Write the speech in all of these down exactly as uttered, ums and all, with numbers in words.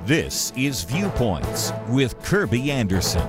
This is Viewpoints with Kirby Anderson.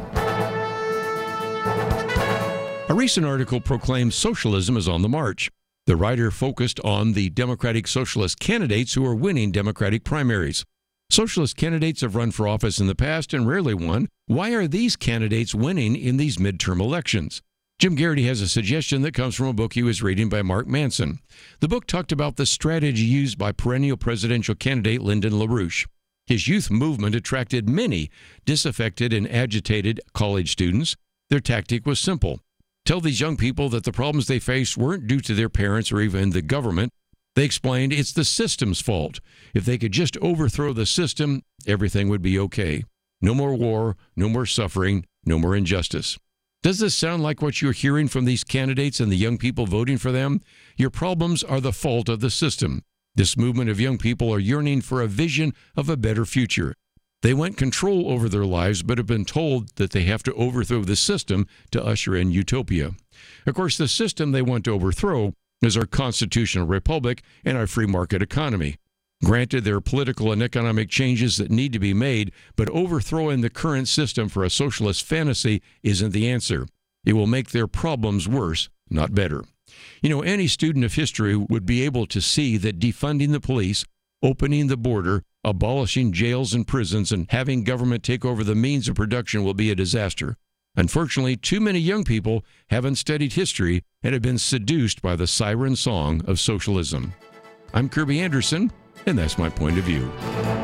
A recent article proclaims socialism is on the march. The writer focused on the Democratic Socialist candidates who are winning Democratic primaries. Socialist candidates have run for office in the past and rarely won. Why are these candidates winning in these midterm elections? Jim Garrity has a suggestion that comes from a book he was reading by Mark Manson. The book talked about the strategy used by perennial presidential candidate Lyndon LaRouche. His youth movement attracted many disaffected and agitated college students. Their tactic was simple. Tell these young people that the problems they faced weren't due to their parents or even the government. They explained it's the system's fault. If they could just overthrow the system, everything would be okay. No more war, no more suffering, no more injustice. Does this sound like what you're hearing from these candidates and the young people voting for them? Your problems are the fault of the system. This movement of young people are yearning for a vision of a better future. They want control over their lives, but have been told that they have to overthrow the system to usher in utopia. Of course, the system they want to overthrow is our constitutional republic and our free market economy. Granted, there are political and economic changes that need to be made, but overthrowing the current system for a socialist fantasy isn't the answer. It will make their problems worse, not better. You know, any student of history would be able to see that defunding the police, opening the border, abolishing jails and prisons, and having government take over the means of production will be a disaster. Unfortunately, too many young people haven't studied history and have been seduced by the siren song of socialism. I'm Kirby Anderson, and that's my point of view.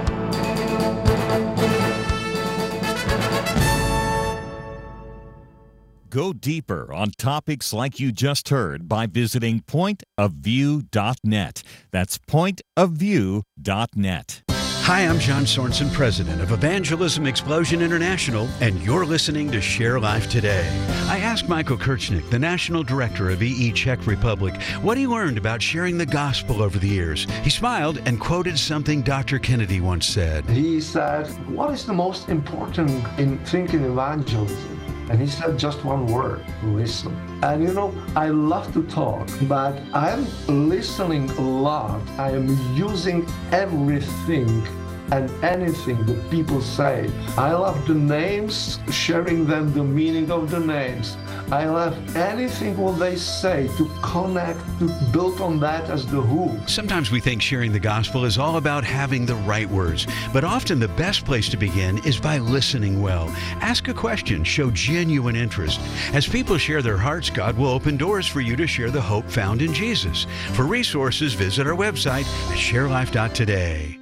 Go deeper on topics like you just heard by visiting point of view dot net. That's point of view dot net. Hi, I'm John Sorensen, president of Evangelism Explosion International, and you're listening to Share Life Today. I asked Michael Kirchnick, the national director of E E Czech Republic, what he learned about sharing the gospel over the years. He smiled and quoted something Doctor Kennedy once said. He said, what is the most important in thinking evangelism? And he said just one word, listen. And you know, I love to talk, but I am listening a lot. I am using everything and anything that people say. I love the names, sharing them the meaning of the names. I love anything what they say to connect, to build on that as the who. Sometimes we think sharing the gospel is all about having the right words, but often the best place to begin is by listening well. Ask a question, show genuine interest. As people share their hearts, God will open doors for you to share the hope found in Jesus. For resources, visit our website at share life dot today.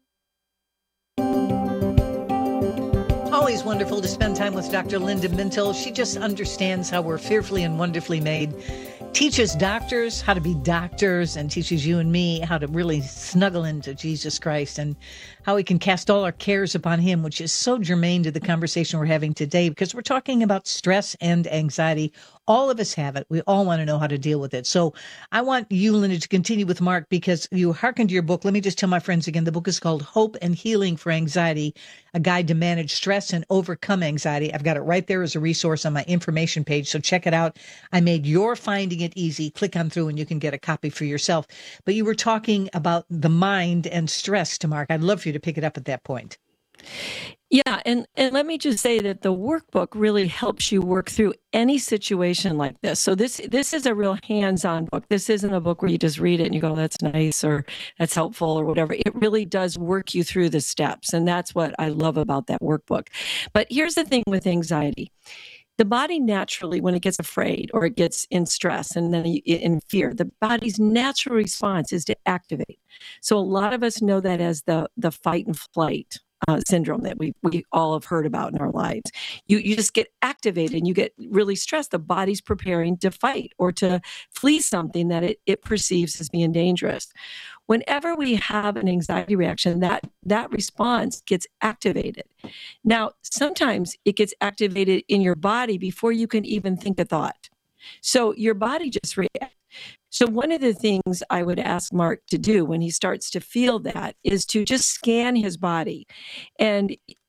Always wonderful to spend time with Doctor Linda Mintle. She just understands how we're fearfully and wonderfully made. Teaches doctors how to be doctors and teaches you and me how to really snuggle into Jesus Christ and how we can cast all our cares upon him, which is so germane to the conversation we're having today because we're talking about stress and anxiety. All of us have it. We all want to know how to deal with it. So I want you, Linda, to continue with Mark because you hearkened to your book. Let me just tell my friends again, the book is called Hope and Healing for Anxiety, a guide to manage stress and overcome anxiety. I've got it right there as a resource on my information page. So check it out. I made your finding it easy. Click on through and you can get a copy for yourself. But you were talking about the mind and stress to Mark. I'd love for you to pick it up at that point. Yeah, and, and let me just say that the workbook really helps you work through any situation like this. So this this is a real hands-on book. This isn't a book where you just read it and you go, that's nice or that's helpful or whatever. It really does work you through the steps, and that's what I love about that workbook. But here's the thing with anxiety. The body naturally, when it gets afraid or it gets in stress and then in fear, the body's natural response is to activate. So a lot of us know that as the, the fight and flight uh, syndrome that we we all have heard about in our lives. You you just get activated and you get really stressed. The body's preparing to fight or to flee something that it, it perceives as being dangerous. Whenever we have an anxiety reaction, that, that response gets activated. Now, sometimes it gets activated in your body before you can even think a thought. So your body just reacts. So one of the things I would ask Mark to do when he starts to feel that is to just scan his body. And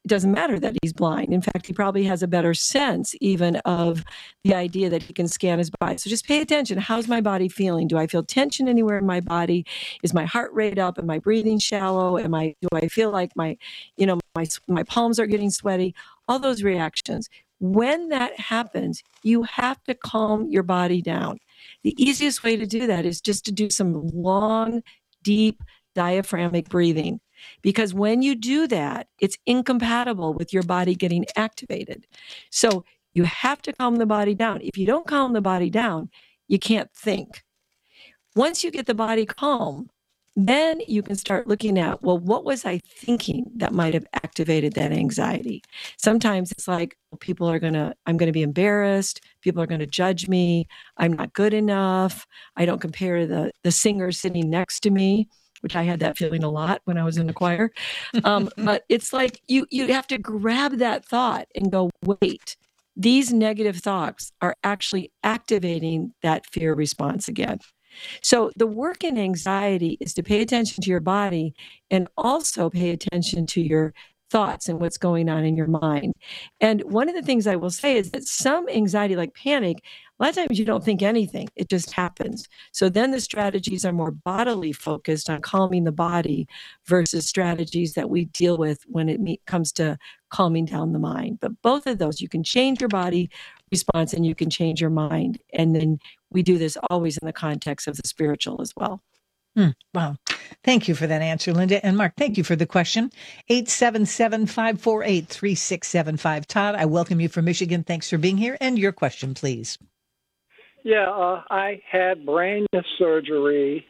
it doesn't matter that he's blind. In fact, he probably has a better sense even of the idea that he can scan his body. So just pay attention. How's my body feeling? Do I feel tension anywhere in my body? Is my heart rate up? Am I breathing shallow? Am I, do I feel like my, you know, my, my palms are getting sweaty? All those reactions. When that happens, you have to calm your body down. The easiest way to do that is just to do some long, deep diaphragmatic breathing. Because when you do that, it's incompatible with your body getting activated. So you have to calm the body down. If you don't calm the body down, you can't think. Once you get the body calm, then you can start looking at, well, what was I thinking that might have activated that anxiety? Sometimes it's like, well, people are going to, I'm going to be embarrassed. People are going to judge me. I'm not good enough. I don't compare to the, the singer sitting next to me, which I had that feeling a lot when I was in the choir. Um, but it's like you you have to grab that thought and go, wait, these negative thoughts are actually activating that fear response again. So the work in anxiety is to pay attention to your body and also pay attention to your thoughts and what's going on in your mind. And one of the things I will say is that some anxiety, like panic, a lot of times you don't think anything, it just happens. So then the strategies are more bodily focused on calming the body versus strategies that we deal with when it me- comes to calming down the mind. But both of those, you can change your body response and you can change your mind. And then we do this always in the context of the spiritual as well. Hmm. Wow. Thank you for that answer, Linda. And Mark, thank you for the question. eight seven seven, five four eight, three six seven five. Todd, I welcome you from Michigan. Thanks for being here. And your question, please. Yeah, uh, I had brain surgery,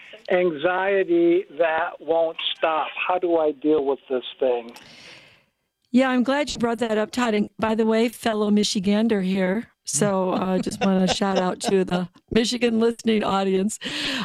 anxiety that won't stop. How do I deal with this thing? Yeah, I'm glad you brought that up, Todd. And by the way, fellow Michigander here. So I uh, just want to shout out to the Michigan listening audience.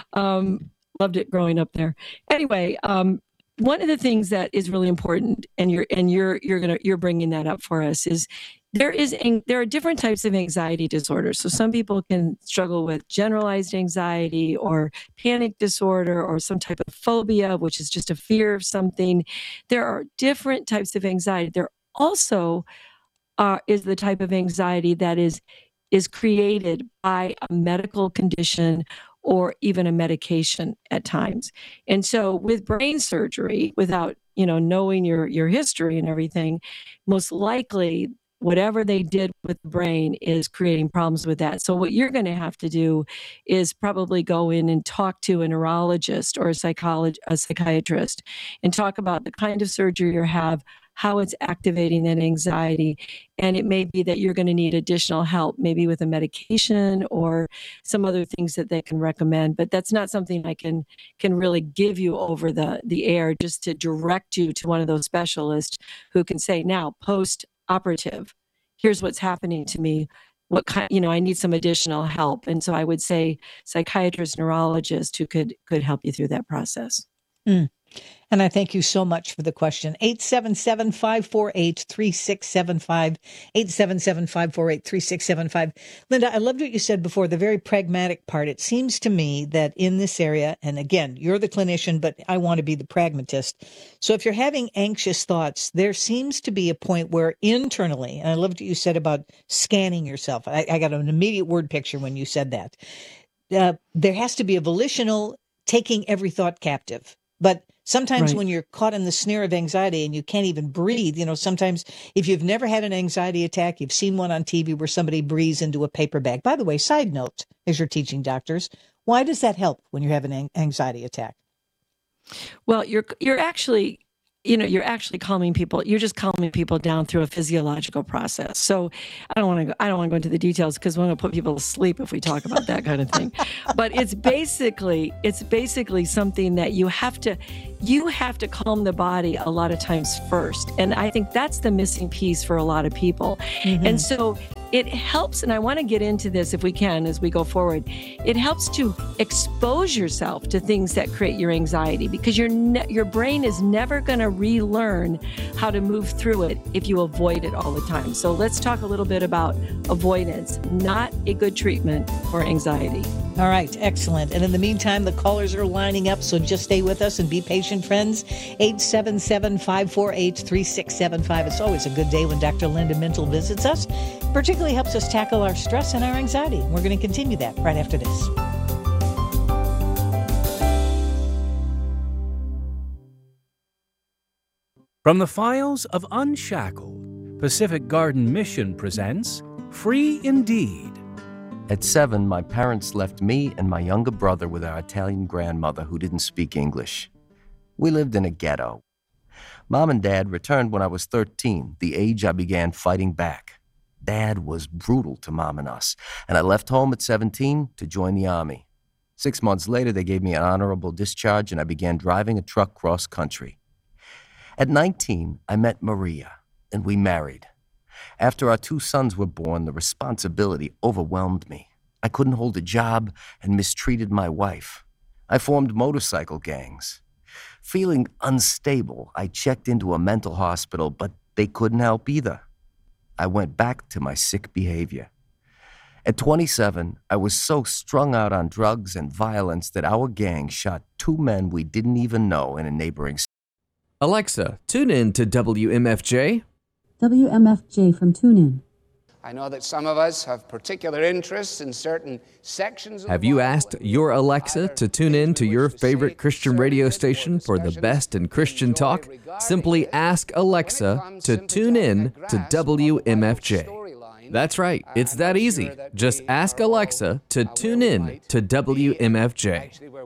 Um, loved it growing up there. Anyway, um, one of the things that is really important, and you're and you're you're gonna you're bringing that up for us, is there is there are different types of anxiety disorders. So some people can struggle with generalized anxiety or panic disorder or some type of phobia, which is just a fear of something. There are different types of anxiety. There also uh, is the type of anxiety that is is created by a medical condition or even a medication at times. And so with brain surgery, without, you know, knowing your, your history and everything, most likely whatever they did with the brain is creating problems with that. So what you're going to have to do is probably go in and talk to a neurologist or a psychologist, a psychiatrist, and talk about the kind of surgery you have, how it's activating that anxiety. And it may be that you're going to need additional help, maybe with a medication or some other things that they can recommend. But that's not something I can can really give you over the, the air, just to direct you to one of those specialists who can say, now, post-operative, here's what's happening to me. What kind, you know, I need some additional help. And so I would say psychiatrist, neurologist who could could help you through that process. Mm. And I thank you so much for the question. eight seven seven, five four eight, three six seven five, eight seven seven, five four eight, three six seven five. Linda, I loved what you said before, the very pragmatic part. It seems to me that in this area, and again, you're the clinician, but I want to be the pragmatist. So if you're having anxious thoughts, there seems to be a point where internally, and I loved what you said about scanning yourself. I, I got an immediate word picture when you said that. Uh, there has to be a volitional taking every thought captive. But sometimes right. when you're caught in the snare of anxiety and you can't even breathe, you know, sometimes if you've never had an anxiety attack, you've seen one on T V where somebody breathes into a paper bag. By the way, side note, as you're teaching doctors, why does that help when you have an anxiety attack? Well, you're you're actually, you know, you're actually calming people. You're just calming people down through a physiological process. So I don't want to go, I don't want to go into the details because we're going to put people to sleep if we talk about that kind of thing. But it's basically, it's basically something that you have to, you have to calm the body a lot of times first. And I think that's the missing piece for a lot of people. Mm-hmm. And so it helps, and I want to get into this if we can as we go forward, it helps to expose yourself to things that create your anxiety, because your ne- your brain is never going to relearn how to move through it if you avoid it all the time. So let's talk a little bit about avoidance, not a good treatment for anxiety. All right, excellent. And in the meantime, the callers are lining up, so just stay with us and be patient, friends. eight seven seven, five four eight, three six seven five. It's always a good day when Doctor Linda Mintle visits us. Particularly helps us tackle our stress and our anxiety. We're going to continue that right after this. From the files of Unshackled, Pacific Garden Mission presents Free Indeed. At seven, my parents left me and my younger brother with our Italian grandmother who didn't speak English. We lived in a ghetto. Mom and Dad returned when I was thirteen, the age I began fighting back. Dad was brutal to Mom and us, and I left home at seventeen to join the Army. Six months later, they gave me an honorable discharge, and I began driving a truck cross-country. At nineteen, I met Maria, and we married. After our two sons were born, the responsibility overwhelmed me. I couldn't hold a job and mistreated my wife. I formed motorcycle gangs. Feeling unstable, I checked into a mental hospital, but they couldn't help either. I went back to my sick behavior. At twenty-seven, I was so strung out on drugs and violence that our gang shot two men we didn't even know in a neighboring state. Alexa, tune in to W M F J. W M F J from TuneIn. I know that some of us have particular interests in certain sections of Have you asked your Alexa to tune in to your favorite Christian radio station for the best in Christian talk? Simply ask Alexa to tune in to W M F J. That's right, it's that easy. Just ask Alexa to tune in to W M F J.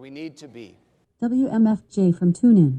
W M F J from TuneIn.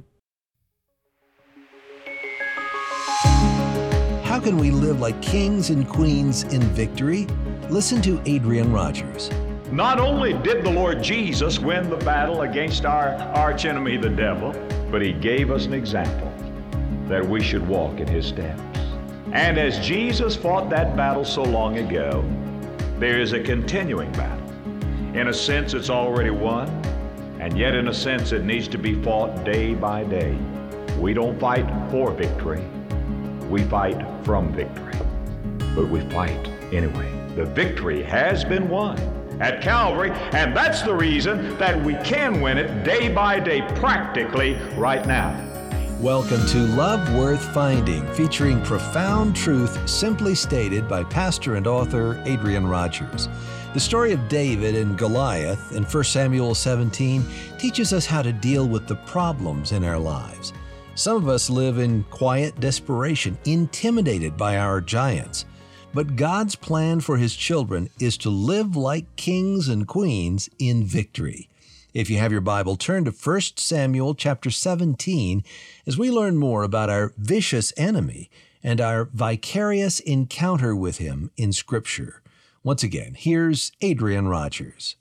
How can we live like kings and queens in victory? Listen to Adrian Rogers. Not only did the Lord Jesus win the battle against our archenemy, the devil, but he gave us an example that we should walk in his steps. And as Jesus fought that battle so long ago, there is a continuing battle. In a sense, it's already won, and yet in a sense, it needs to be fought day by day. We don't fight for victory. We fight from victory, but we fight anyway. The victory has been won at Calvary, and that's the reason that we can win it day by day, practically right now. Welcome to Love Worth Finding, featuring profound truth simply stated by pastor and author Adrian Rogers. The story of David and Goliath in First Samuel seventeen teaches us how to deal with the problems in our lives. Some of us live in quiet desperation, intimidated by our giants. But God's plan for His children is to live like kings and queens in victory. If you have your Bible, turn to First Samuel chapter seventeen as we learn more about our vicious enemy and our vicarious encounter with him in Scripture. Once again, here's Adrian Rogers.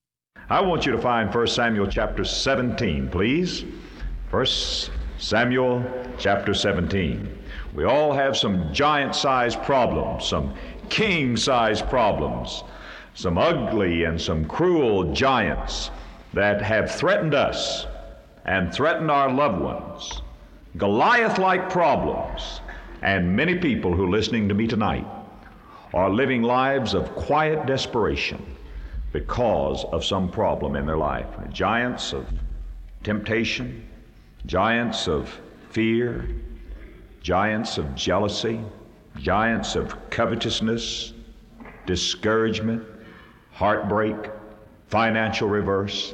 I want you to find First Samuel chapter seventeen, please. First Samuel chapter seventeen. We all have some giant-sized problems, some king-sized problems, some ugly and some cruel giants that have threatened us and threatened our loved ones. Goliath-like problems. And many people who are listening to me tonight are living lives of quiet desperation because of some problem in their life. Giants of temptation, giants of fear, giants of jealousy, giants of covetousness, discouragement, heartbreak, financial reverse.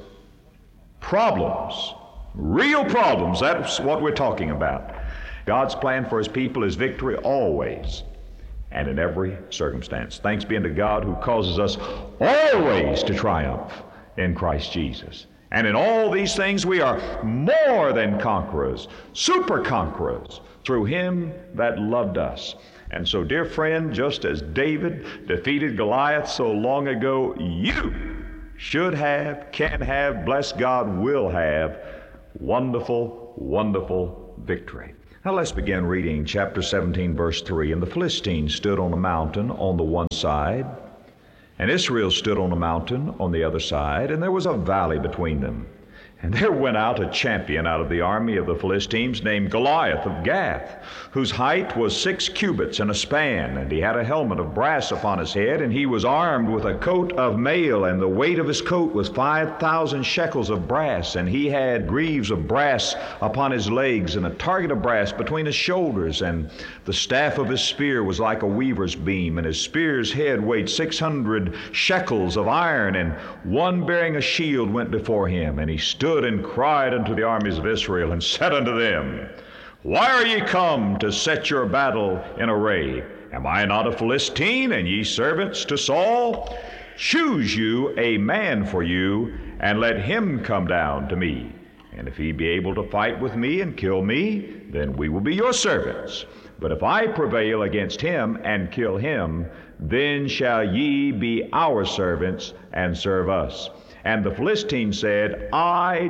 Problems, real problems, that's what we're talking about. God's plan for His people is victory always and in every circumstance. Thanks be unto God who causes us always to triumph in Christ Jesus. And in all these things we are more than conquerors, super conquerors, through Him that loved us. And so, dear friend, just as David defeated Goliath so long ago, you should have, can have, bless God, will have wonderful, wonderful victory. Now let's begin reading chapter seventeen, verse three. And the Philistines stood on a mountain on the one side, and Israel stood on a mountain on the other side, and there was a valley between them. And there went out a champion out of the army of the Philistines named Goliath of Gath, whose height was six cubits and a span, and he had a helmet of brass upon his head, and he was armed with a coat of mail, and the weight of his coat was five thousand shekels of brass, and he had greaves of brass upon his legs, and a target of brass between his shoulders, and the staff of his spear was like a weaver's beam, and his spear's head weighed six hundred shekels of iron, and one bearing a shield went before him, and he stood and cried unto the armies of Israel, and said unto them, Why are ye come to set your battle in array? Am I not a Philistine, and ye servants to Saul? Choose you a man for you, and let him come down to me. And if he be able to fight with me and kill me, then we will be your servants. But if I prevail against him and kill him, then shall ye be our servants and serve us. And the Philistines said, I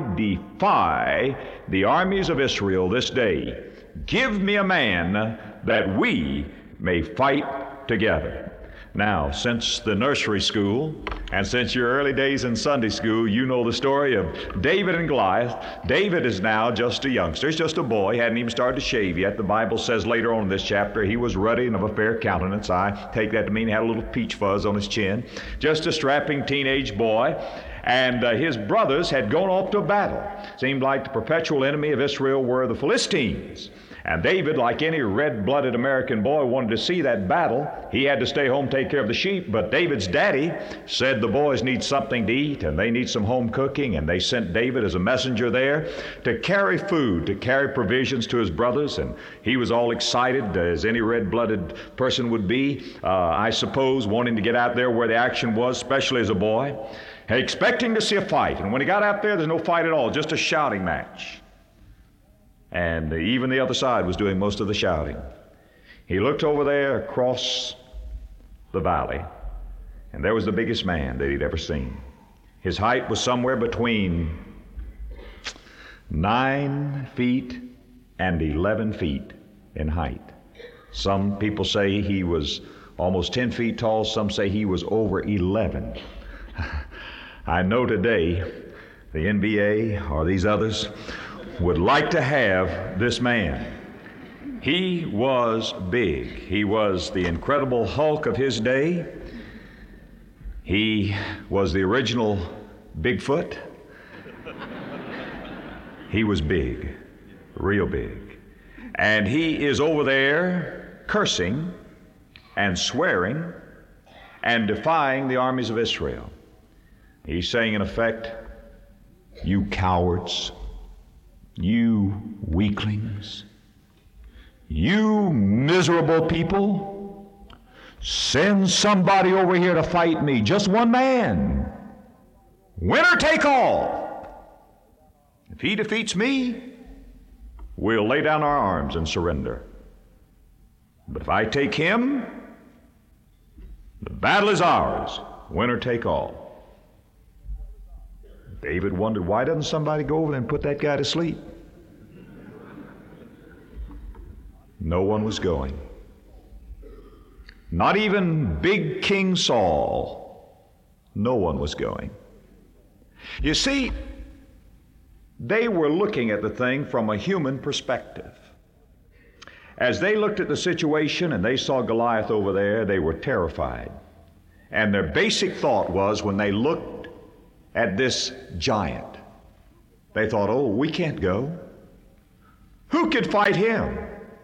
defy the armies of Israel this day. Give me a man that we may fight together. Now, since the nursery school and since your early days in Sunday school, you know the story of David and Goliath. David is now just a youngster. He's just a boy. He hadn't even started to shave yet. The Bible says later on in this chapter, he was ruddy and of a fair countenance. I take that to mean he had a little peach fuzz on his chin. Just a strapping teenage boy. And uh, his brothers had gone off to battle. Seemed like the perpetual enemy of Israel were the Philistines. And David, like any red-blooded American boy, wanted to see that battle. He had to stay home, take care of the sheep. But David's daddy said the boys need something to eat, and they need some home cooking. And they sent David as a messenger there to carry food, to carry provisions to his brothers. And he was all excited, as any red-blooded person would be, uh, I suppose, wanting to get out there where the action was, especially as a boy, expecting to see a fight. And when he got out there, there's no fight at all, just a shouting match. And even the other side was doing most of the shouting. He looked over there across the valley, and there was the biggest man that he'd ever seen. His height was somewhere between nine feet and eleven feet in height. Some people say he was almost ten feet tall. Some say he was over eleven. I know today the N B A or these others would like to have this man. He was big. He was the Incredible Hulk of his day. He was the original Bigfoot. He was big, real big. And he is over there cursing and swearing and defying the armies of Israel. He's saying, in effect, you cowards, you weaklings, you miserable people, send somebody over here to fight me, just one man, winner take all. If he defeats me, we'll lay down our arms and surrender. But if I take him, the battle is ours, winner take all. David wondered, why doesn't somebody go over there and put that guy to sleep? No one was going. Not even big King Saul. No one was going. You see, they were looking at the thing from a human perspective. As they looked at the situation and they saw Goliath over there, they were terrified. And their basic thought was, when they looked at this giant, they thought, oh, we can't go. Who could fight him?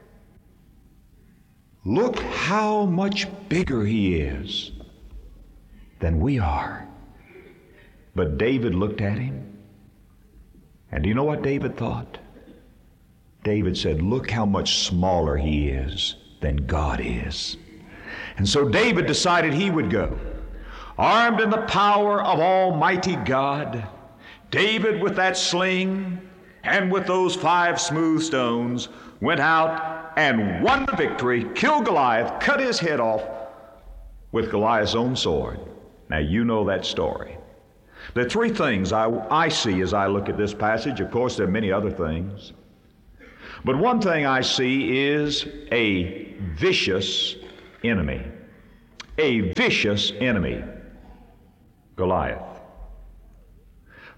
Look how much bigger he is than we are. But David looked at him, and do you know what David thought? David said, look how much smaller he is than God is. And so David decided he would go. Armed in the power of Almighty God, David with that sling and with those five smooth stones went out and won the victory, killed Goliath, cut his head off with Goliath's own sword. Now you know that story. There are three things I, I see as I look at this passage. Of course, there are many other things. But one thing I see is a vicious enemy. A vicious enemy. Goliath.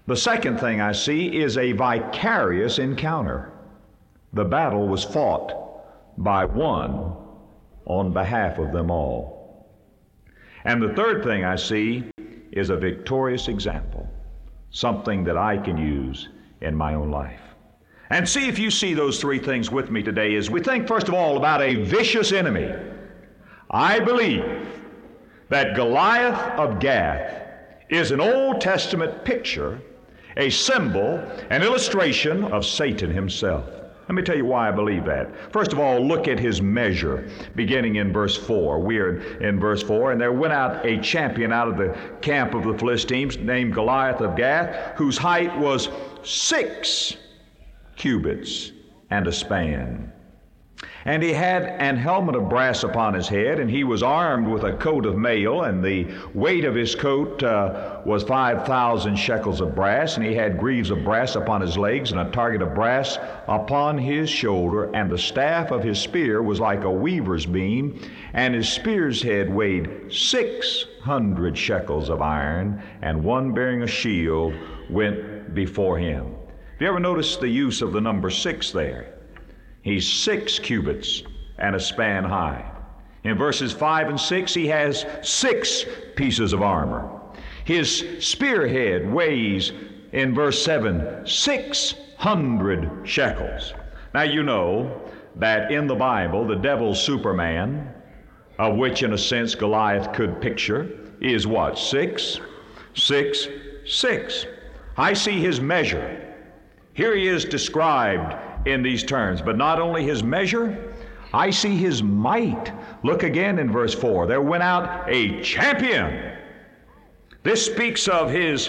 The second thing I see is a vicarious encounter. The battle was fought by one on behalf of them all. And the third thing I see is a victorious example, something that I can use in my own life. And see if you see those three things with me today as we think first of all about a vicious enemy. I believe that Goliath of Gath is an Old Testament picture, a symbol, an illustration of Satan himself. Let me tell you why I believe that. First of all, look at his measure, beginning in verse four. We are in verse four, and there went out a champion out of the camp of the Philistines named Goliath of Gath, whose height was six cubits and a span. And he had an helmet of brass upon his head, and he was armed with a coat of mail, and the weight of his coat uh, was five thousand shekels of brass, and he had greaves of brass upon his legs, and a target of brass upon his shoulder, and the staff of his spear was like a weaver's beam, and his spear's head weighed six hundred shekels of iron, and one bearing a shield went before him. Have you ever noticed the use of the number six there? He's six cubits and a span high. In verses five and six, he has six pieces of armor. His spearhead weighs, in verse seven, six hundred shekels. Now you know that in the Bible, the devil's Superman, of which in a sense Goliath could picture, is what? Six, six, six. I see his measure. Here he is described in these terms, but not only his measure, I see his might. Look again in verse four. There went out a champion. This speaks of his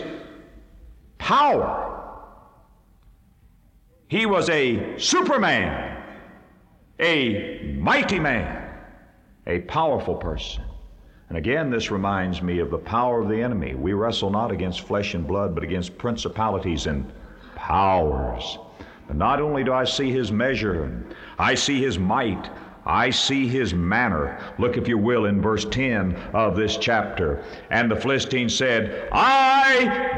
power. He was a Superman, a mighty man, a powerful person. And again, this reminds me of the power of the enemy. We wrestle not against flesh and blood, but against principalities and powers. But not only do I see his measure, I see his might, I see his manner. Look, if you will, in verse ten of this chapter. And the Philistines said, I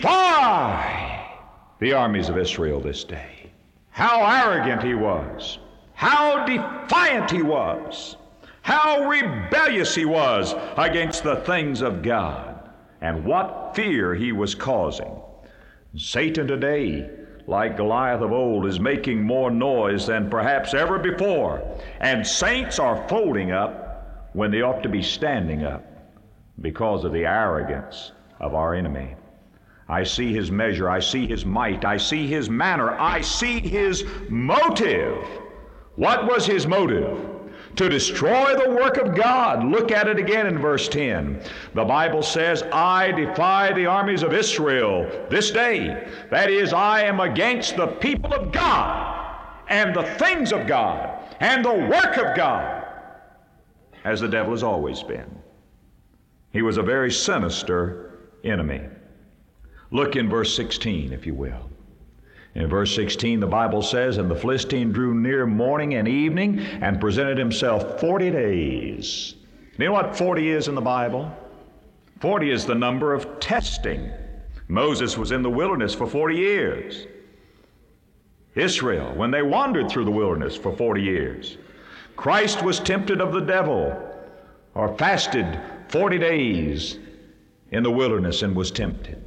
defy the armies of Israel this day. How arrogant he was. How defiant he was. How rebellious he was against the things of God. And what fear he was causing. Satan today, like Goliath of old, is making more noise than perhaps ever before. And saints are folding up when they ought to be standing up because of the arrogance of our enemy. I see his measure, I see his might, I see his manner, I see his motive. What was his motive? To destroy the work of God. Look at it again in verse ten. The Bible says, I defy the armies of Israel this day. That is, I am against the people of God and the things of God and the work of God, as the devil has always been. He was a very sinister enemy. Look in verse sixteen, if you will. In verse sixteen, the Bible says, and the Philistine drew near morning and evening and presented himself forty days. You know what forty is in the Bible? forty is the number of testing. Moses was in the wilderness for forty years. Israel, when they wandered through the wilderness for forty years. Christ was tempted of the devil, or fasted forty days in the wilderness and was tempted.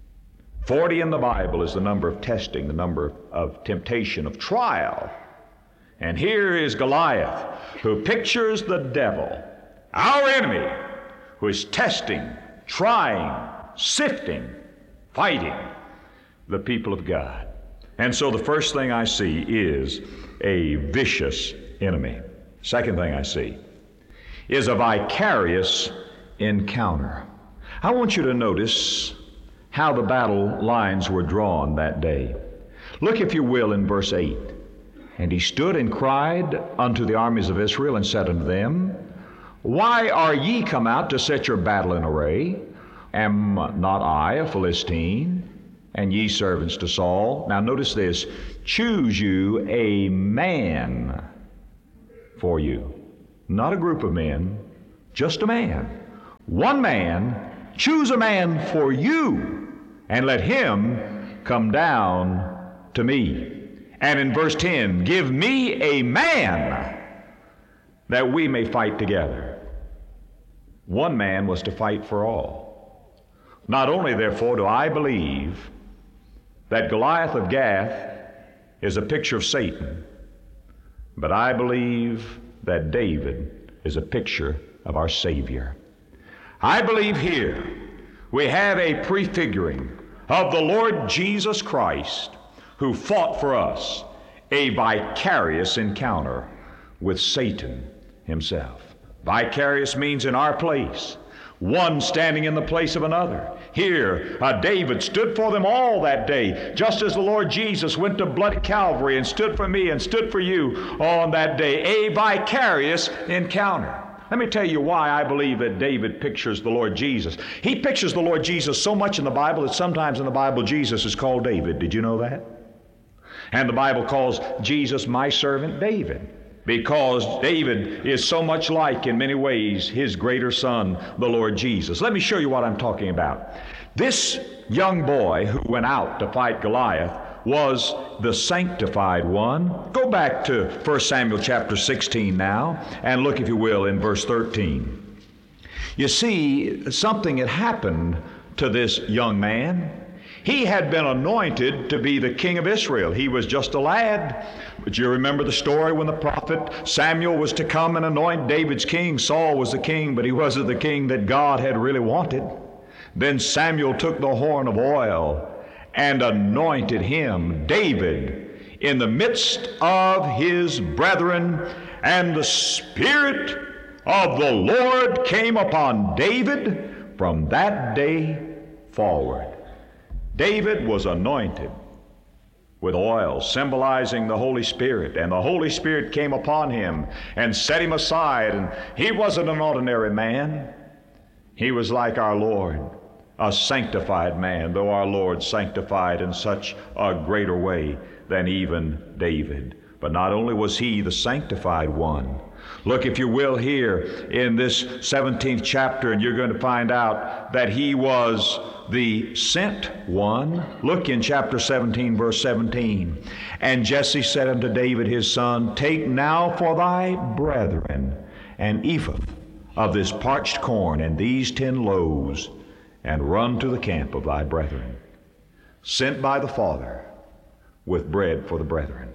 Forty in the Bible is the number of testing, the number of temptation, of trial. And here is Goliath, who pictures the devil, our enemy, who is testing, trying, sifting, fighting the people of God. And so the first thing I see is a vicious enemy. Second thing I see is a vicarious encounter. I want you to notice how the battle lines were drawn that day. Look, if you will, in verse eight. And he stood and cried unto the armies of Israel and said unto them, Why are ye come out to set your battle in array? Am not I a Philistine, and ye servants to Saul? Now notice this, choose you a man for you. Not a group of men, just a man. One man, choose a man for you and let him come down to me. And in verse ten, give me a man that we may fight together. One man was to fight for all. Not only, therefore, do I believe that Goliath of Gath is a picture of Satan, but I believe that David is a picture of our Savior. I believe here we have a prefiguring of the Lord Jesus Christ, who fought for us a vicarious encounter with Satan himself. Vicarious means in our place, one standing in the place of another. Here, uh, David stood for them all that day, just as the Lord Jesus went to bloody Calvary and stood for me and stood for you on that day. A vicarious encounter. Let me tell you why I believe that David pictures the Lord Jesus. He pictures the Lord Jesus so much in the Bible that sometimes in the Bible Jesus is called David. Did you know that? And the Bible calls Jesus my servant David, because David is so much like, in many ways, his greater son, the Lord Jesus. Let me show you what I'm talking about. This young boy who went out to fight Goliath was the sanctified one. Go back to First Samuel chapter sixteen now, and look, if you will, in verse thirteen. You see, something had happened to this young man. He had been anointed to be the king of Israel. He was just a lad. But you remember the story when the prophet Samuel was to come and anoint David's king. Saul was the king, but he wasn't the king that God had really wanted. Then Samuel took the horn of oil and anointed him, David, in the midst of his brethren, and the Spirit of the Lord came upon David from that day forward. David was anointed with oil, symbolizing the Holy Spirit, and the Holy Spirit came upon him and set him aside, and he wasn't an ordinary man. He was like our Lord, a sanctified man, though our Lord sanctified in such a greater way than even David. But not only was he the sanctified one. Look, if you will, here in this seventeenth chapter, and you're going to find out that he was the sent one. Look in chapter seventeen, verse seventeen. And Jesse said unto David his son, take now for thy brethren an ephah of this parched corn and these ten loaves, and run to the camp of thy brethren. Sent by the Father with bread for the brethren.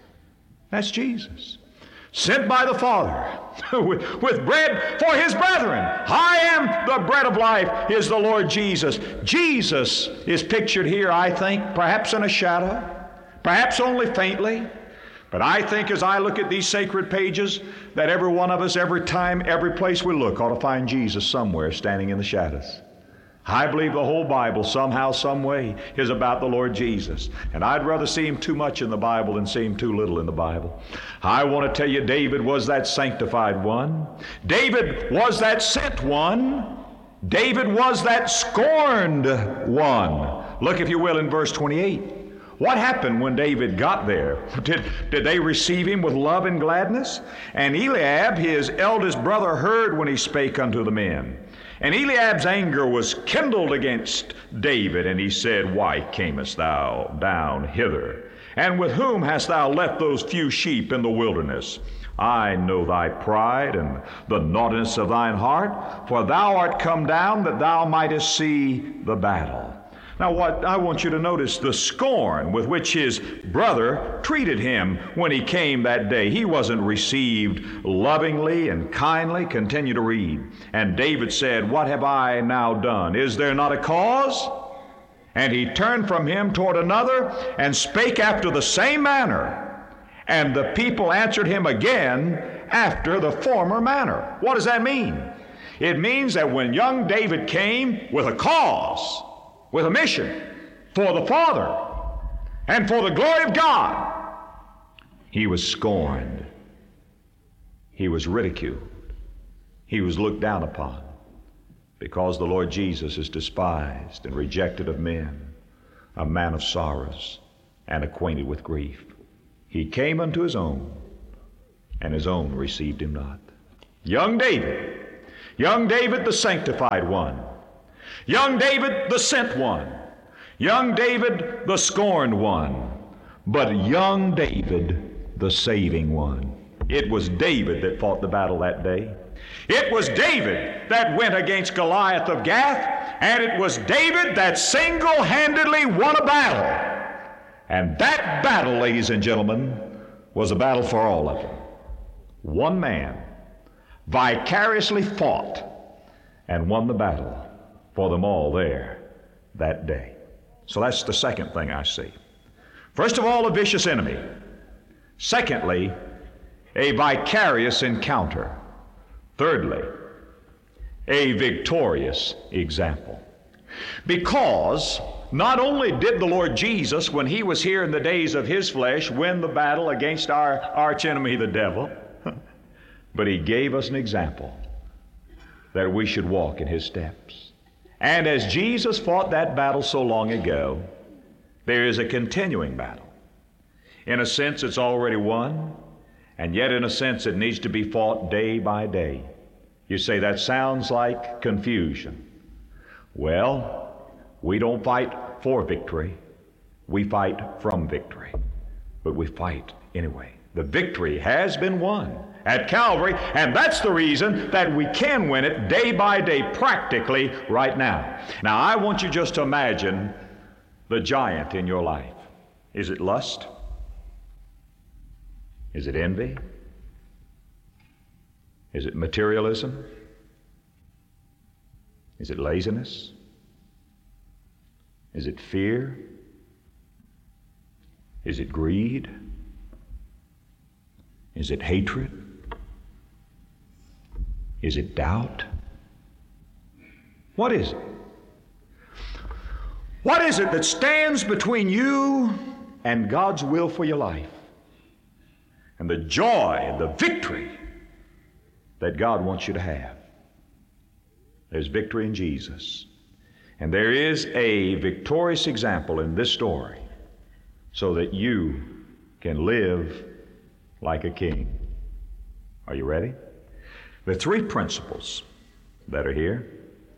That's Jesus. Sent by the Father with, with bread for his brethren. I am the bread of life, is the Lord Jesus. Jesus is pictured here, I think, perhaps in a shadow, perhaps only faintly. But I think as I look at these sacred pages, that every one of us, every time, every place we look, ought to find Jesus somewhere standing in the shadows. I believe the whole Bible somehow, some way is about the Lord Jesus. And I'd rather see him too much in the Bible than see him too little in the Bible. I want to tell you, David was that sanctified one. David was that sent one. David was that scorned one. Look, if you will, in verse twenty-eight. What happened when David got there? Did, did they receive him with love and gladness? And Eliab, his eldest brother, heard when he spake unto the men. And Eliab's anger was kindled against David, and he said, why camest thou down hither? And with whom hast thou left those few sheep in the wilderness? I know thy pride and the naughtiness of thine heart, for thou art come down that thou mightest see the battle. Now, what I want you to notice the scorn with which his brother treated him when he came that day. He wasn't received lovingly and kindly. Continue to read. And David said, what have I now done? Is there not a cause? And he turned from him toward another and spake after the same manner. And the people answered him again after the former manner. What does that mean? It means that when young David came with a cause, with a mission for the Father and for the glory of God, he was scorned. He was ridiculed. He was looked down upon, because the Lord Jesus is despised and rejected of men, a man of sorrows and acquainted with grief. He came unto his own, and his own received him not. Young David, young David the sanctified one, young David, the sent one. Young David, the scorned one, but young David, the saving one. It was David that fought the battle that day. It was David that went against Goliath of Gath, and it was David that single-handedly won a battle. And that battle, ladies and gentlemen, was a battle for all of them. One man vicariously fought and won the battle for them all there that day. So that's the second thing I see. First of all, a vicious enemy. Secondly, a vicarious encounter. Thirdly, a victorious example. Because not only did the Lord Jesus, when he was here in the days of his flesh, win the battle against our archenemy, the devil, but he gave us an example that we should walk in his steps. And as Jesus fought that battle so long ago, there is a continuing battle. In a sense, it's already won, and yet in a sense, it needs to be fought day by day. You say, that sounds like confusion. Well, we don't fight for victory. We fight from victory. But we fight anyway. The victory has been won at Calvary, and that's the reason that we can win it day by day, practically right now. Now, I want you just to imagine the giant in your life. Is it lust? Is it envy? Is it materialism? Is it laziness? Is it fear? Is it greed? Is it hatred? Is it doubt? What is it? What is it that stands between you and God's will for your life? And the joy and the victory that God wants you to have. There's victory in Jesus. And there is a victorious example in this story so that you can live like a king. Are you ready? The three principles that are here.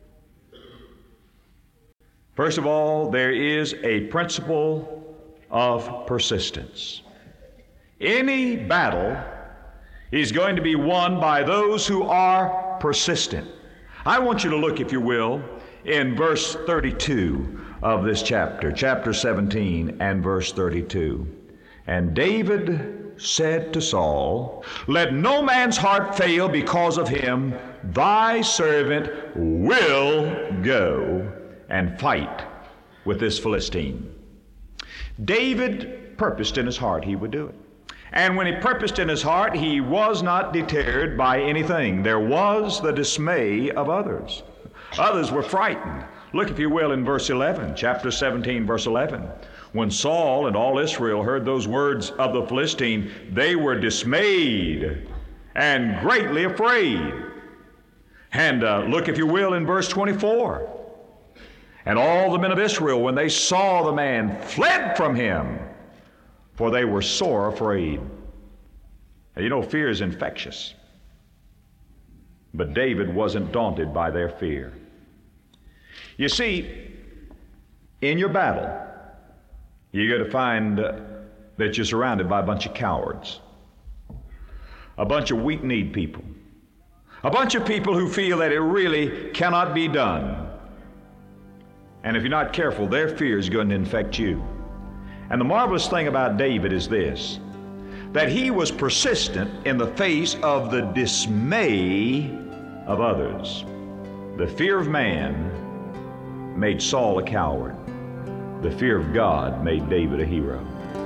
First of all, there is a principle of persistence. Any battle is going to be won by those who are persistent. I want you to look, if you will, in verse thirty-two of this chapter, chapter seventeen and verse thirty-two. And David said to Saul, let no man's heart fail because of him. Thy servant will go and fight with this Philistine. David purposed in his heart he would do it. And when he purposed in his heart, he was not deterred by anything. There was the dismay of others. Others were frightened. Look, if you will, in verse eleven, chapter seventeen, verse eleven. When Saul and all Israel heard those words of the Philistine, they were dismayed and greatly afraid. And uh, look, if you will, in verse twenty-four. And all the men of Israel, when they saw the man, fled from him, for they were sore afraid. Now, you know, fear is infectious. But David wasn't daunted by their fear. You see, in your battle, you're going to find uh, that you're surrounded by a bunch of cowards, a bunch of weak-kneed people, a bunch of people who feel that it really cannot be done. And if you're not careful, their fear is going to infect you. And the marvelous thing about David is this, that he was persistent in the face of the dismay of others. The fear of man made Saul a coward. The fear of God made David a hero.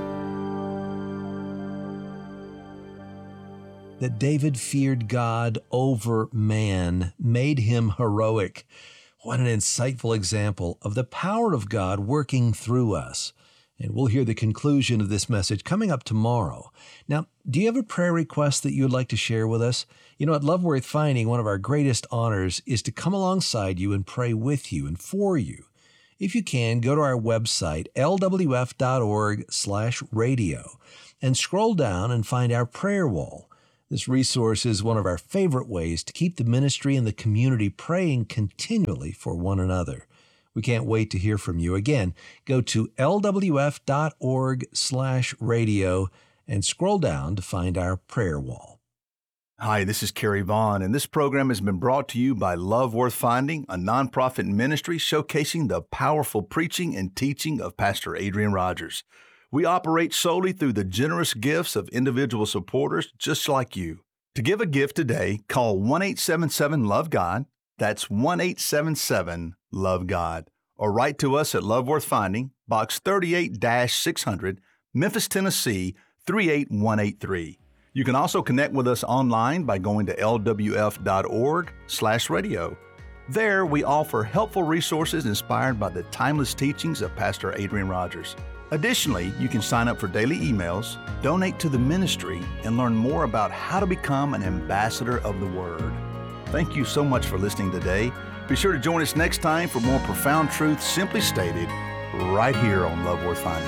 That David feared God over man made him heroic. What an insightful example of the power of God working through us. And we'll hear the conclusion of this message coming up tomorrow. Now, do you have a prayer request that you would like to share with us? You know, at Love Worth Finding, one of our greatest honors is to come alongside you and pray with you and for you. If you can, go to our website, l w f dot org slash radio, and scroll down and find our prayer wall. This resource is one of our favorite ways to keep the ministry and the community praying continually for one another. We can't wait to hear from you. Again, go to lwf.org slash radio and scroll down to find our prayer wall. Hi, this is Kerry Vaughn, and this program has been brought to you by Love Worth Finding, a nonprofit ministry showcasing the powerful preaching and teaching of Pastor Adrian Rogers. We operate solely through the generous gifts of individual supporters just like you. To give a gift today, call one eight seven seven love God. That's one eight seven seven love God. Or write to us at Love Worth Finding, Box thirty-eight six hundred, Memphis, Tennessee, three eight one eight three. You can also connect with us online by going to lwf.org slash radio. There, we offer helpful resources inspired by the timeless teachings of Pastor Adrian Rogers. Additionally, you can sign up for daily emails, donate to the ministry, and learn more about how to become an ambassador of the Word. Thank you so much for listening today. Be sure to join us next time for more profound truth simply stated right here on Love Worth Finding.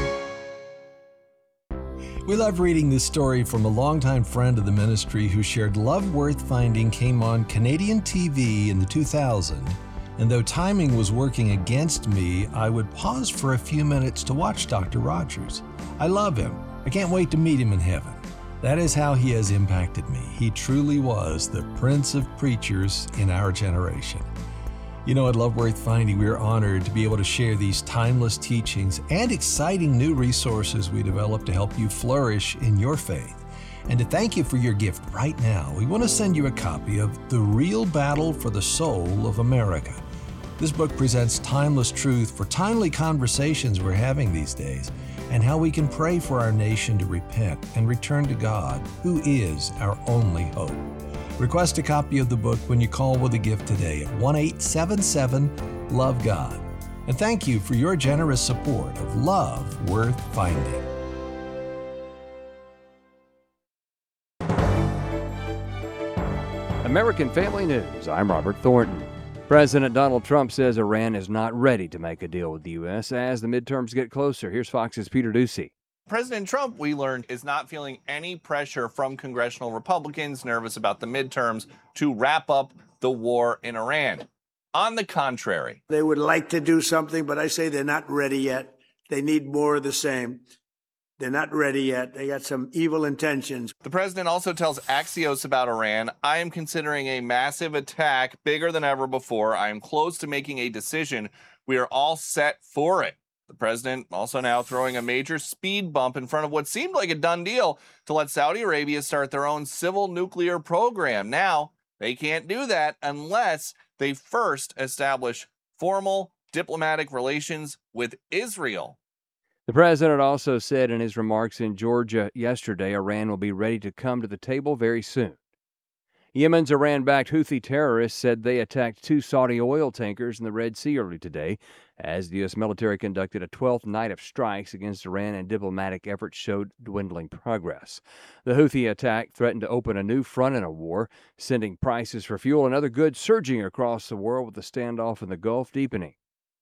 We love reading this story from a longtime friend of the ministry who shared Love Worth Finding came on Canadian T V in the two thousands, and though timing was working against me, I would pause for a few minutes to watch Doctor Rogers. I love him. I can't wait to meet him in heaven. That is how he has impacted me. He truly was the Prince of Preachers in our generation. You know, at Love Worth Finding, we are honored to be able to share these timeless teachings and exciting new resources we develop to help you flourish in your faith. And to thank you for your gift right now, we want to send you a copy of The Real Battle for the Soul of America. This book presents timeless truth for timely conversations we're having these days, and how we can pray for our nation to repent and return to God, who is our only hope. Request a copy of the book when you call with a gift today at one eight seven seven love God. And thank you for your generous support of Love Worth Finding. American Family News, I'm Robert Thornton. President Donald Trump says Iran is not ready to make a deal with the U S as the midterms get closer. Here's Fox's Peter Ducey. President Trump, we learned, is not feeling any pressure from congressional Republicans nervous about the midterms to wrap up the war in Iran. On the contrary, they would like to do something, but I say they're not ready yet. They need more of the same. They're not ready yet. They got some evil intentions. The president also tells Axios about Iran, I am considering a massive attack bigger than ever before. I am close to making a decision. We are all set for it. The president also now throwing a major speed bump in front of what seemed like a done deal to let Saudi Arabia start their own civil nuclear program. Now, they can't do that unless they first establish formal diplomatic relations with Israel. The president also said in his remarks in Georgia yesterday, Iran will be ready to come to the table very soon. Yemen's Iran-backed Houthi terrorists said they attacked two Saudi oil tankers in the Red Sea early today, as the U S military conducted a twelfth night of strikes against Iran and diplomatic efforts showed dwindling progress. The Houthi attack threatened to open a new front in a war, sending prices for fuel and other goods surging across the world with the standoff in the Gulf deepening.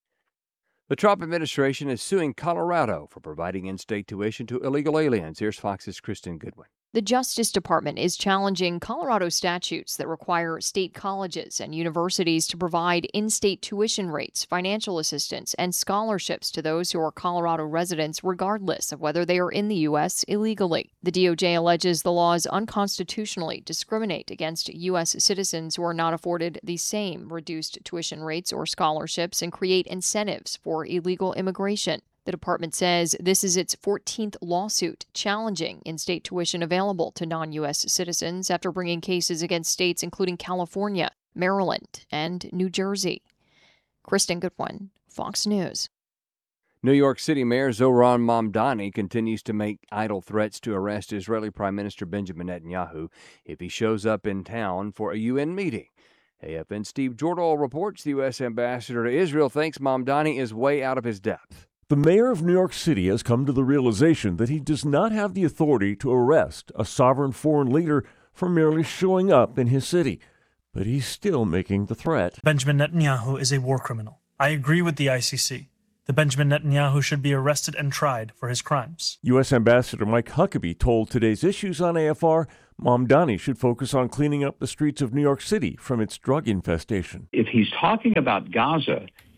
The Trump administration is suing Colorado for providing in-state tuition to illegal aliens. Here's Fox's Kristen Goodwin. The Justice Department is challenging Colorado statutes that require state colleges and universities to provide in-state tuition rates, financial assistance, and scholarships to those who are Colorado residents regardless of whether they are in the U S illegally. The D O J alleges the laws unconstitutionally discriminate against U S citizens who are not afforded the same reduced tuition rates or scholarships and create incentives for illegal immigration. The department says this is its fourteenth lawsuit challenging in-state tuition available to non-U S citizens after bringing cases against states including California, Maryland, and New Jersey. Kristen Goodwin, Fox News. New York City Mayor Zohran Mamdani continues to make idle threats to arrest Israeli Prime Minister Benjamin Netanyahu if he shows up in town for a U N meeting. A F N's Steve Jordahl reports the U S ambassador to Israel thinks Mamdani is way out of his depth. The mayor of New York City has come to the realization that he does not have the authority to arrest a sovereign foreign leader for merely showing up in his city. But he's still making the threat. Benjamin Netanyahu is a war criminal. I agree with the I C C. The Benjamin Netanyahu should be arrested and tried for his crimes. U S Ambassador Mike Huckabee told Today's Issues on A F R Mamdani should focus on cleaning up the streets of New York City from its drug infestation. If he's talking about Gaza,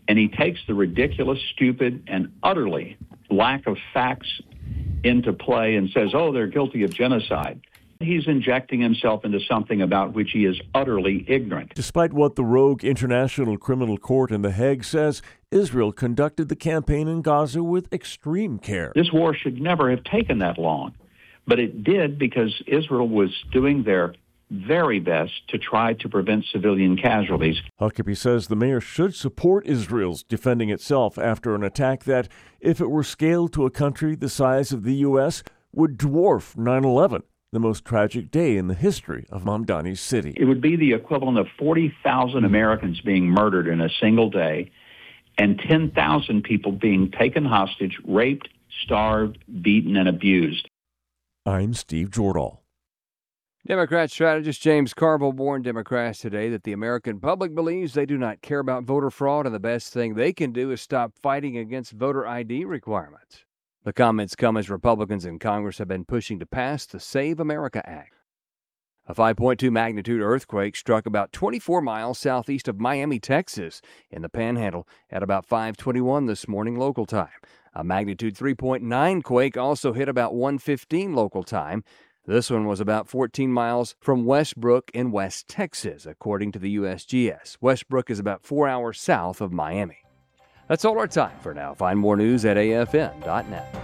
and he takes the ridiculous, stupid, and utterly lack of facts into play and says, oh, they're guilty of genocide. He's injecting himself into something about which he is utterly ignorant. Despite what the rogue International Criminal Court in The Hague says, Israel conducted the campaign in Gaza with extreme care. This war should never have taken that long, but it did because Israel was doing their very best to try to prevent civilian casualties. Huckabee says the mayor should support Israel's defending itself after an attack that, if it were scaled to a country the size of the U S, would dwarf nine eleven. The most tragic day in the history of Mamdani's city. It would be the equivalent of forty thousand Americans being murdered in a single day and ten thousand people being taken hostage, raped, starved, beaten, and abused. I'm Steve Jordahl. Democrat strategist James Carville warned Democrats today that the American public believes they do not care about voter fraud and the best thing they can do is stop fighting against voter I D requirements. The comments come as Republicans in Congress have been pushing to pass the Save America Act. A five point two magnitude earthquake struck about twenty-four miles southeast of Miami, Texas, in the Panhandle at about five twenty-one this morning local time. A magnitude three point nine quake also hit about one fifteen local time. This one was about fourteen miles from Westbrook in West Texas, according to the U S G S. Westbrook is about four hours south of Miami. That's all our time for now. Find more news at A F N dot net.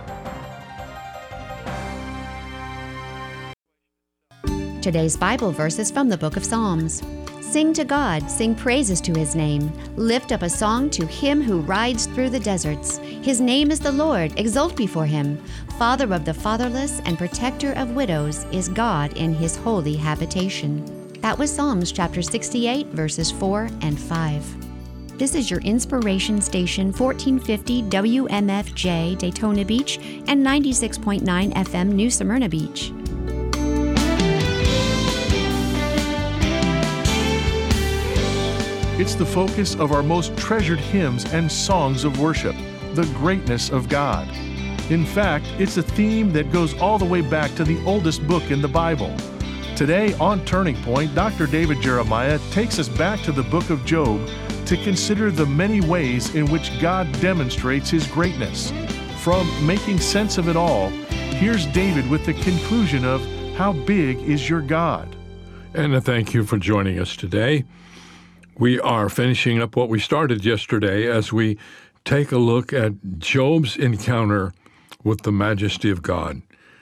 Today's Bible verse is from the book of Psalms. Sing to God, sing praises to his name. Lift up a song to him who rides through the deserts. His name is the Lord, exult before him. Father of the fatherless and protector of widows is God in his holy habitation. That was Psalms chapter sixty-eight, verses four and five. This is your inspiration station, fourteen fifty W M F J Daytona Beach and ninety-six point nine F M New Smyrna Beach. It's the focus of our most treasured hymns and songs of worship, the greatness of God. In fact, it's a theme that goes all the way back to the oldest book in the Bible. Today on Turning Point, Doctor David Jeremiah takes us back to the book of Job to consider the many ways in which God demonstrates his greatness. From making sense of it all, here's David with the conclusion of How Big Is Your God? And thank you for joining us today. We are finishing up what we started yesterday as we take a look at Job's encounter with the majesty of God.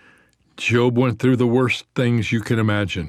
Job went through the worst things you can imagine.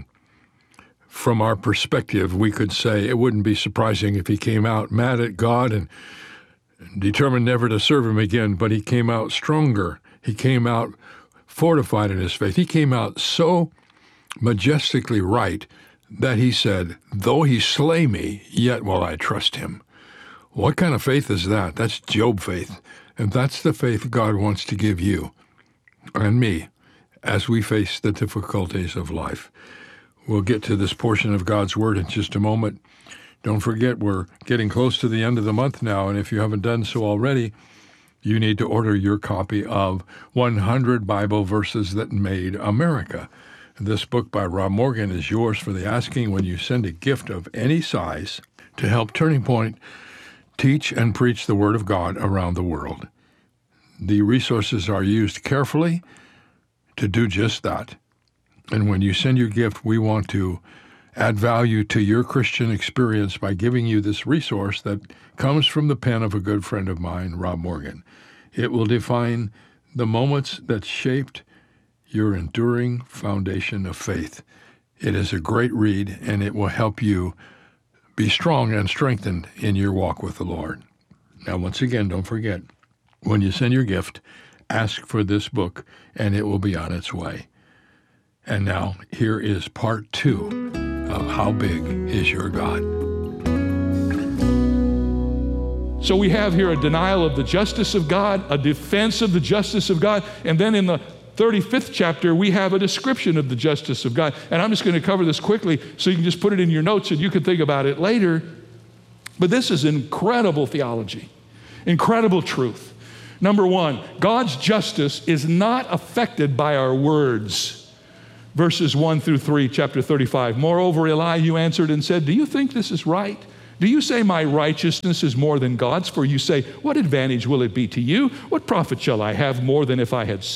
From our perspective, we could say it wouldn't be surprising if he came out mad at God and determined never to serve him again, but he came out stronger. He came out fortified in his faith. He came out so majestically right that he said, though he slay me, yet will I trust him. What kind of faith is that? That's Job faith. And that's the faith God wants to give you and me as we face the difficulties of life. We'll get to this portion of God's Word in just a moment. Don't forget, we're getting close to the end of the month now, and if you haven't done so already, you need to order your copy of one hundred Bible Verses That Made America. This book by Rob Morgan is yours for the asking when you send a gift of any size to help Turning Point teach and preach the Word of God around the world. The resources are used carefully to do just that. And when you send your gift, we want to add value to your Christian experience by giving you this resource that comes from the pen of a good friend of mine, Rob Morgan. It will define the moments that shaped your enduring foundation of faith. It is a great read, and it will help you be strong and strengthened in your walk with the Lord. Now, once again, don't forget, when you send your gift, ask for this book, and it will be on its way. And now, here is part two of How Big Is Your God? So we have here a denial of the justice of God, a defense of the justice of God, and then in the thirty-fifth chapter, we have a description of the justice of God. And I'm just going to cover this quickly so you can just put it in your notes and you can think about it later. But this is incredible theology, incredible truth. Number one, God's justice is not affected by our words. Verses one through three, chapter thirty-five. Moreover, Elihu answered and said, do you think this is right? Do you say my righteousness is more than God's? For you say, what advantage will it be to you? What profit shall I have more than if I had